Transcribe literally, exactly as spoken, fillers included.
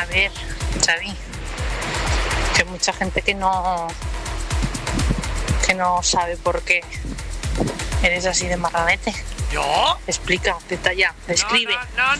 ver, Xavi, que hay mucha gente que no que no sabe por qué eres así de marranete. ¿Yo? Explica, detalla, describe. No, no, no.